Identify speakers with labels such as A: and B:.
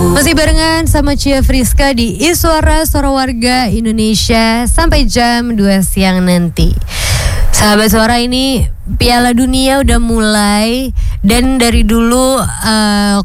A: Masih barengan sama Cia Friska di Iswara Suara Warga Indonesia sampai jam 2 siang nanti. Sahabat Suara, ini Piala Dunia udah mulai dan dari dulu